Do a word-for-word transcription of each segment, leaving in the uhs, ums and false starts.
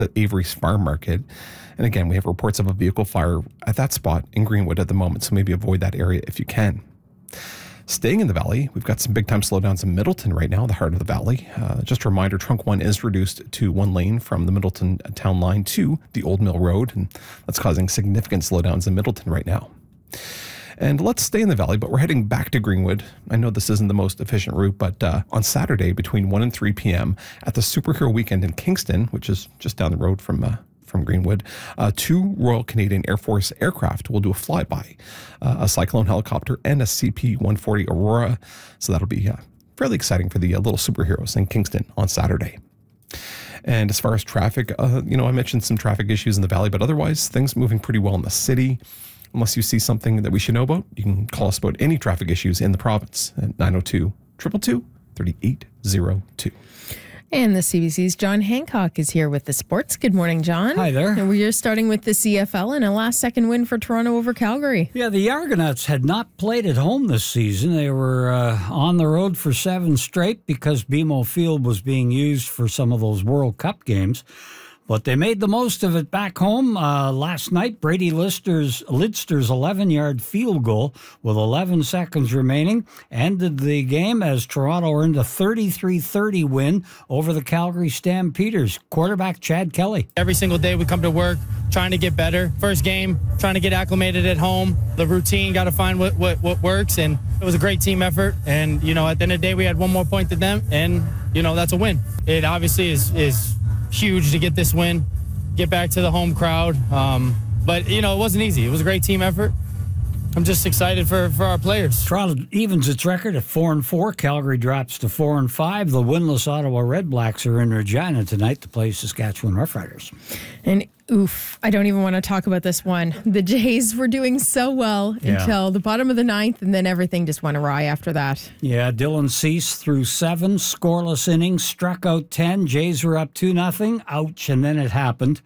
at Avery's Farm Market. And again, we have reports of a vehicle fire at that spot in Greenwood at the moment, so maybe avoid that area if you can. Staying in the valley, we've got some big-time slowdowns in Middleton right now, the heart of the valley. Uh, just a reminder, Trunk one is reduced to one lane from the Middleton town line to the Old Mill Road, and that's causing significant slowdowns in Middleton right now. And let's stay in the valley, but we're heading back to Greenwood. I know this isn't the most efficient route, but uh, on Saturday between one and three p.m. at the Superhero Weekend in Kingston, which is just down the road from uh, from Greenwood, uh, two Royal Canadian Air Force aircraft will do a flyby, uh, a Cyclone helicopter and a C P one forty Aurora. So that'll be uh, fairly exciting for the uh, little superheroes in Kingston on Saturday. And as far as traffic, uh, you know, I mentioned some traffic issues in the valley, but otherwise things moving pretty well in the city. Unless you see something that we should know about, you can call us about any traffic issues in the province at nine oh two, two two two, three eight oh two. And the C B C's John Hancock is here with the sports. Good morning, John. Hi there. And we're starting with the C F L and a last-second win for Toronto over Calgary. Yeah, the Argonauts had not played at home this season. They were uh, on the road for seven straight because B M O Field was being used for some of those World Cup games. But they made the most of it back home uh, last night. Brady Lister's, Lidster's eleven-yard field goal with eleven seconds remaining ended the game as Toronto earned a thirty-three thirty win over the Calgary Stampeders. Quarterback Chad Kelly. Every single day we come to work trying to get better. First game, trying to get acclimated at home. The routine, got to find what, what, what works. And it was a great team effort. And, you know, at the end of the day, we had one more point than them. And, you know, that's a win. It obviously is is... huge to get this win, get back to the home crowd. Um, but, you know, it wasn't easy. It was a great team effort. I'm just excited for, for our players. Toronto evens its record at four and four. Calgary drops to four and five. The winless Ottawa Red Blacks are in Regina tonight to play Saskatchewan Roughriders. And oof, I don't even want to talk about this one. The Jays were doing so well Yeah. until the bottom of the ninth, and then everything just went awry after that. Yeah, Dylan Cease threw seven scoreless innings, struck out ten. Jays were up two nothing. Ouch, and then it happened.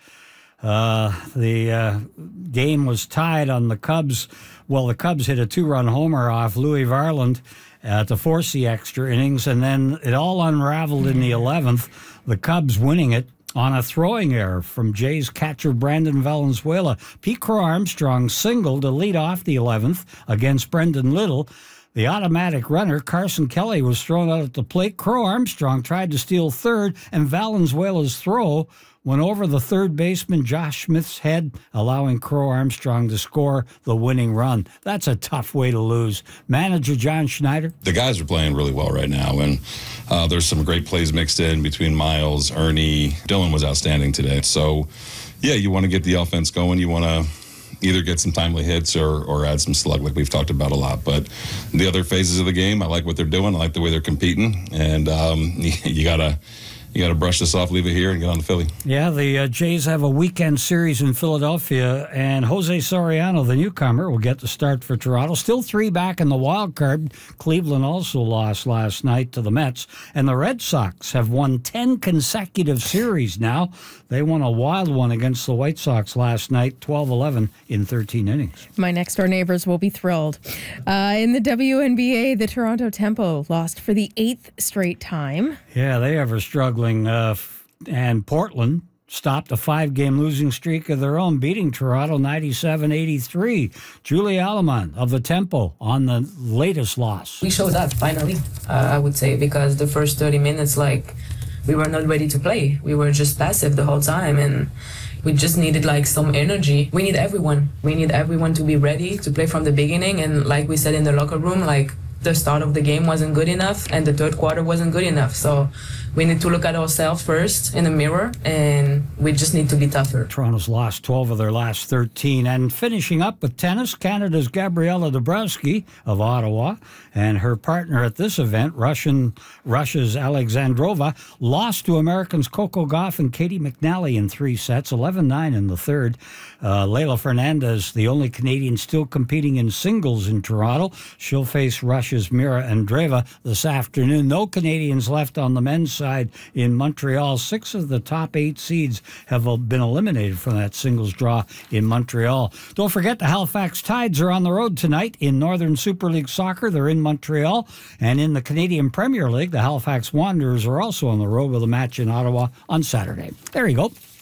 Uh, the uh, game was tied on the Cubs. Well, the Cubs hit a two-run homer off Louis Varland uh, to force the extra innings, and then it all unraveled in the eleventh, the Cubs winning it on a throwing error from Jays catcher Brandon Valenzuela. Pete Crow-Armstrong singled to lead off the eleventh against Brendan Little. The automatic runner, Carson Kelly, was thrown out at the plate. Crow-Armstrong tried to steal third, and Valenzuela's throw went over the third baseman Josh Smith's head, allowing Crow-Armstrong to score the winning run. That's a tough way to lose. Manager John Schneider. The guys are playing really well right now, and uh, there's some great plays mixed in between Miles, Ernie. Dylan was outstanding today. So, yeah, you want to get the offense going. You want to either get some timely hits or, or add some slug like we've talked about a lot. But the other phases of the game, I like what they're doing. I like the way they're competing. And um, you, you got to... You got to brush this off, leave it here, and get on to Philly. Yeah, the uh, Jays have a weekend series in Philadelphia, and Jose Soriano, the newcomer, will get the start for Toronto. Still three back in the wild card. Cleveland also lost last night to the Mets, and the Red Sox have won ten consecutive series now. They won a wild one against the White Sox last night, twelve eleven in thirteen innings. My next-door neighbors will be thrilled. Uh, in the W N B A, the Toronto Tempo lost for the eighth straight time. Yeah, they ever struggling. Uh, and Portland stopped a five-game losing streak of their own, beating Toronto ninety-seven eighty-three. Julie Alaman of the Tempo on the latest loss. We showed up, finally, uh, I would say, because the first thirty minutes, like, we were not ready to play. We were just passive the whole time, and we just needed, like, some energy. We need everyone. We need everyone to be ready to play from the beginning, and like we said in the locker room, like, the start of the game wasn't good enough and the third quarter wasn't good enough. So we need to look at ourselves first in the mirror, and we just need to be tougher. Toronto's lost twelve of their last thirteen. And finishing up with tennis, Canada's Gabriela Dabrowski of Ottawa and her partner at this event, Russian Russia's Alexandrova, lost to Americans Coco Gauff and Katie McNally in three sets, eleven nine in the third. Uh, Leylah Fernandez, the only Canadian still competing in singles in Toronto. She'll face Russia's Mira Andreeva this afternoon. No Canadians left on the men's side in Montreal. Six of the top eight seeds have been eliminated from that singles draw in Montreal. Don't forget the Halifax Tides are on the road tonight in Northern Super League Soccer. They're in Montreal. And in the Canadian Premier League, the Halifax Wanderers are also on the road with a match in Ottawa on Saturday. There you go.